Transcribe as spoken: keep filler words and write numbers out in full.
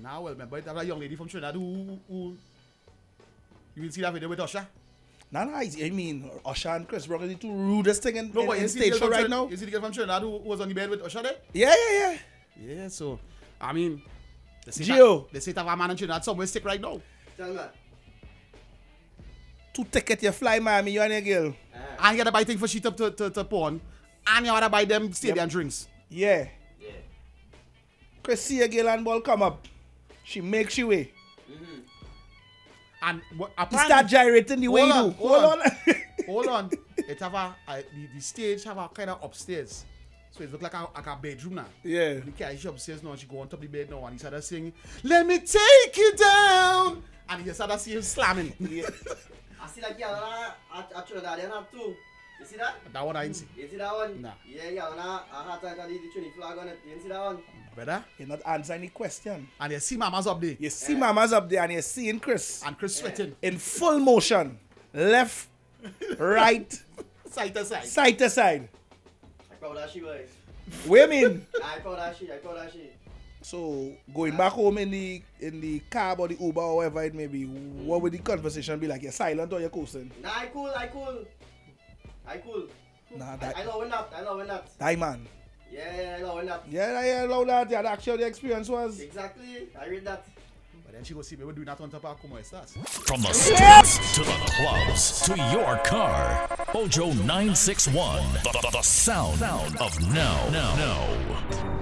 Nah, well, remember that young lady from Trinidad who, who you will see that video with Usher? Nah, nah, I mean, Usher and Chris Brown are the two rudest thing in, No, in, but in you see the stage girl show from right Trin- now. You see the girl from Trinidad who, who was on the bed with Usher there? Yeah, yeah, yeah. Yeah, so, I mean, they say Gio. that, they say that our man in Trinidad somewhere sick right now. Tell me. Two ticket you fly Miami, you and your girl. And you gotta buy things for shit up to, to, to porn. And you gotta buy them stadium Yep. drinks. Yeah. Yeah. Chris see a girl and ball come up. She makes she way. And what, He apparently, start gyrating the way you Hold do. on, Hold hold on. hold on, it have a, a the, the stage have a kind of upstairs. So it look like a, like a bedroom now. Yeah. The cat she upstairs now and she go on top of the bed now and he started singing, "Let me take you down." And he started seeing him slamming. Yeah. I see that girl at at Trinidad, they have two. You see that? That one I didn't see. You see that one? Nah. Yeah, yeah, and I I had that the Trinity flag on it. You see that one? Brother. You're not answering the question. And you see mama's up there. You see Mama's up there and you're seeing Chris And Chris sweating. in full motion. Left, right, Side to side. side to side. I call that she boys. What you mean? I call that she. I call that she. So going back home in the in the cab or the Uber or whatever it may be, what would the conversation be like? You're silent or you're coasting? Nah, I cool. I cool. I cool. Nah, I, that I love that. I love that. die man. Yeah, I love that. Yeah, yeah, allow that. Yeah, actually the experience was. Exactly. I read that. But then she go see me, we're doing that on top of Como Estas. From the streets to the clubs to your car. Mojo nine six one. The, the, the sound of now. Now. now.